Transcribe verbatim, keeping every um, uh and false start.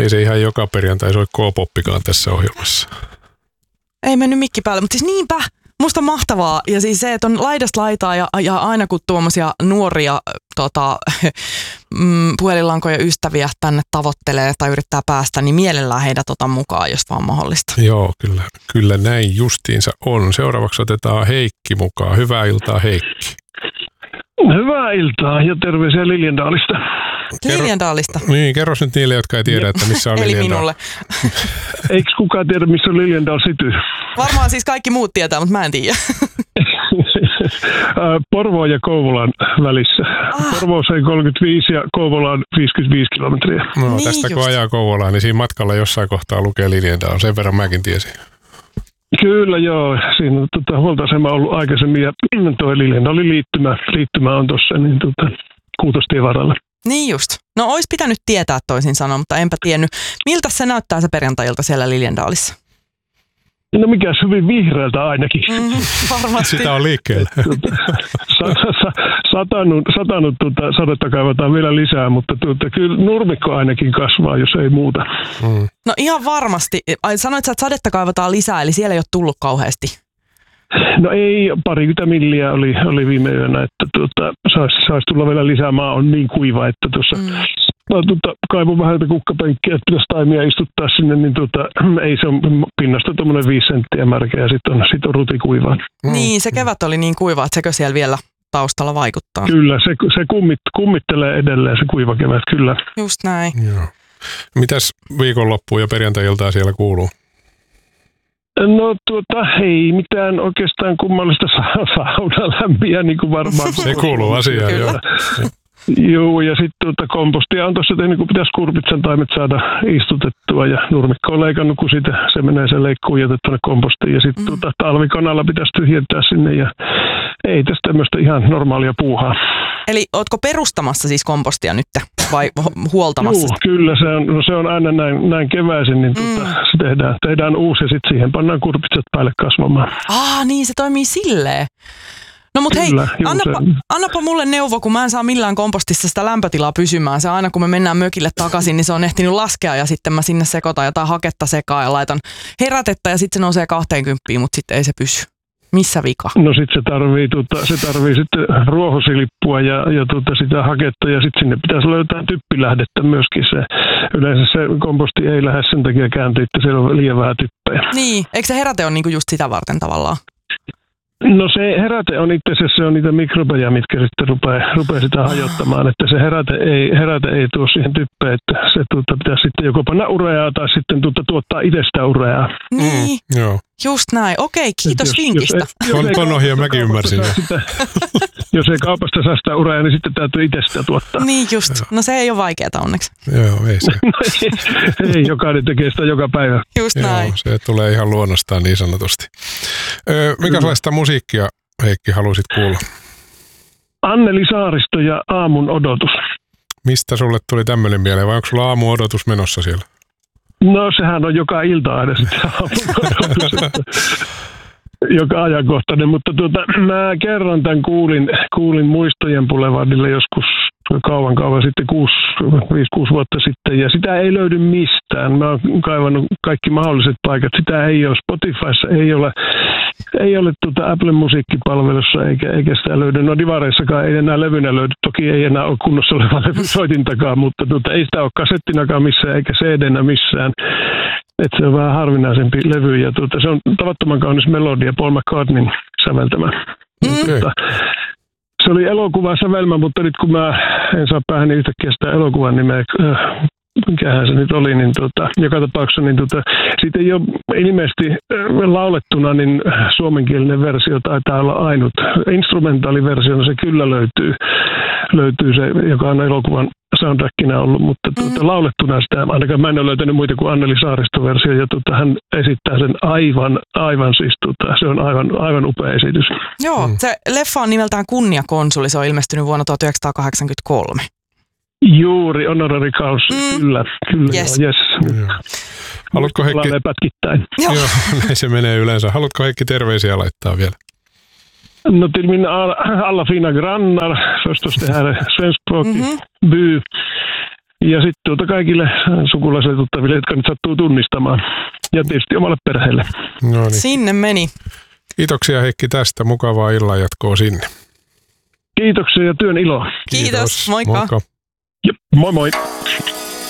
Ei se ihan joka perjantai soi K-poppikaan tässä ohjelmassa. Ei mennyt mikki päälle, mutta siis niinpä. Musta on mahtavaa. Ja siis se, että on laidasta laitaa ja, ja aina kun tuommoisia nuoria tota, puhelinlankoja ystäviä tänne tavoittelee tai yrittää päästä, niin mielellään heidät otan mukaan, jos vaan mahdollista. Joo, kyllä, kyllä näin justiinsa on. Seuraavaksi otetaan Heikki mukaan. Hyvää iltaa, Heikki. Hyvää iltaa ja terveisiä Liljendaalista. Liljendaalista? Niin, kerros nyt niille, jotka ei tiedä, että missä on Eli Liljendaal. minulle. Eikö kukaan tiedä, missä on Liljendal City? Varmaan siis kaikki muut tietää, mutta mä en tiedä. Porvoon ja Kouvolan välissä. Ah. Porvoossa on kolmekymmentäviisi ja Kouvola on viisikymmentäviisi kilometriä. No, niin tästä just. kun ajaa Kouvolaan, niin siinä matkalla jossain kohtaa lukee Liljendaal. Sen verran mäkin tiesin. Kyllä joo, siinä on tota, huoltoasema ollut aikaisemmin ja tuo Liljendalin liittymä, liittymä on tuossa niin, tota, Kuutostien varalla. Niin just. No ois pitänyt tietää toisin sanoa, mutta enpä tiennyt. Miltä se näyttää se perjantai-ilta siellä Liljendaalissa? No mikäs hyvin vihreältä ainakin. Mm, varmasti. Sitä on liikkeellä. satanut satanut tuota, sadetta kaivataan vielä lisää, mutta tuota, kyllä nurmikko ainakin kasvaa, jos ei muuta. Mm. No ihan varmasti. Ai, sanoit sä, että sadetta kaivataan lisää, eli siellä ei ole tullut kauheasti. No ei, parikymmentä milliä oli, oli viime yönä, että tuota, saisi sais tulla vielä lisää. Maa on niin kuiva, että tuossa mm. no, tuota, kaivun vähän kukkapenkkiä, että pitäisi taimia istuttaa sinne, niin tuota, ei se on pinnasta tuommoinen viisi senttiä märkä ja sitten on, sit on rutikuivaa. Mm. Niin, se kevät oli niin kuiva, että sekö siellä vielä taustalla vaikuttaa? Kyllä, se, se kummit, kummittelee edelleen se kuiva kevät, kyllä. Just näin. Joo. Mitäs viikonloppuun ja perjantai-iltaa siellä kuuluu? No tuota, ei mitään oikeastaan kummallista sa- saunalämpiä, niin kuin varmaan. Se kuuluu asiaan, joo. Joo, ja sitten tuota, kompostia on tuossa tehnyt, kun pitäisi kurpitsan taimet saada istutettua, ja nurmikko on leikannut, kun siitä se menee se leikkuun jätettä tuonne kompostiin, ja sitten mm. tuota, talvikanalla pitäisi tyhjentää sinne, ja ei tästä tämmöistä ihan normaalia puuhaa. Eli ootko perustamassa siis kompostia nyt, vai huoltamassa? Joo, kyllä, se on, no se on aina näin, näin keväisin, niin tuota, mm. se tehdään, tehdään uusi, ja sitten siihen pannaan kurpitsat päälle kasvamaan. Ah, niin se toimii silleen. No mut hei, Kyllä, annapa, annapa mulle neuvo, kun mä en saa millään kompostissa sitä lämpötilaa pysymään. Se aina kun me mennään mökille takaisin, niin se on ehtinyt laskea ja sitten mä sinne sekoitan jotain haketta sekaan ja laitan herätettä ja sitten se nousee kahteenkymppiin, mutta sitten ei se pysy. Missä vika? No sit se tarvii, tuota, se tarvii sitten ruohosilippua ja, ja tuota, sitä haketta ja sitten sinne pitäisi löytää typpilähdettä myöskin. Se, yleensä se komposti ei lähde sen takia kääntyä, että siellä on liian vähän typpejä. Niin, eikö se heräte ole niinku just sitä varten tavallaan? No se heräte on itse asiassa se on niitä mikrobeja, mitkä sitten rupeaa, rupeaa sitä hajottamaan, että se heräte ei, heräte ei tuo siihen typpeen, että se tuota, pitää sitten joko panna ureaa tai sitten tuota, tuottaa itsestä ureaa. Niin, mm, joo. Just näin. Okei, kiitos jos, vinkistä. Jos ei, jos ton ohjeen mäkin ymmärsin. Sitä, jos ei kaupasta saa sitä ureaa, niin sitten täytyy itse sitä tuottaa. Niin just. No se ei ole vaikeaa onneksi. Joo, ei se. no, ei, ei, jokainen tekee sitä joka päivä. Just näin. Joo, se tulee ihan luonnostaan niin sanotusti. Öö, minkälaista musiikkia, Heikki, haluaisit kuulla? Anneli Saaristo ja Aamun odotus. Mistä sulle tuli tämmöinen mieleen, vai onko sulla aamun odotus menossa siellä? No sehän on joka ilta aina sitten aamun odotus. Joka ajankohtainen, mutta tuota, mä kerran tämän kuulin, kuulin Muistojen Boulevardille joskus kauan kauan sitten, viisi kuusi vuotta sitten, ja sitä ei löydy mistään. Mä oon kaivannut kaikki mahdolliset paikat. Sitä ei ole Spotifyssa, ei ole, ei ole tuota Apple musiikkipalvelussa, eikä, eikä sitä löydy. No Divareissakaan ei enää levynä löydy, toki ei enää ole kunnossa oleva levy soitintakaan, mutta tuota, ei sitä ole kasettinakaan missään, eikä C D:nä missään. Että se on vähän harvinaisempi levy, ja tuota, se on tavattoman kaunis melodia, Paul McCartneyn säveltämä. Mm. Tuota, se oli elokuvan sävelmä, mutta nyt kun mä en saa päähäni yhtäkkiä sitä elokuvan nimeä, äh, mikähän se nyt oli, niin tuota, joka tapauksessa niin tuota, siitä ei ole ilmeisesti äh, laulettuna, niin suomenkielinen versio taitaa olla ainut. Instrumentaaliversiona se kyllä löytyy, löytyy se, joka on elokuvan soundtrackina ollut, mutta tuota, mm. laulettuna sitä, ainakaan mä en ole löytänyt muita kuin Anneli Saaristo-versio, ja tuota, hän esittää sen aivan, aivan siis, tuota, se on aivan, aivan upea esitys. Joo, mm. se leffa on nimeltään Kunniakonsuli, se on ilmestynyt vuonna tuhatyhdeksänsataakahdeksankymmentäkolme. Juuri, honorary causa, mm. kyllä, kyllä, yes. Joo, yes. Joo. Haluatko Heikki? Pätkittäin. Joo. Joo, näin se menee yleensä. Haluatko Heikki terveisiä laittaa vielä? No till mina alla fina grannar, förstås det här svenskspråkig mm-hmm. by. Ja sitten tuota kaikille sukulaisille tuttaville, jotka nyt sattuu tunnistamaan. Ja tietysti omalle perheelle. No niin. Sinne meni. Kiitoksia Heikki tästä. Mukavaa illan jatkoa sinne. Kiitoksia ja työn iloa. Kiitos. Kiitos. Moikka. Moikka. Ja moi moi.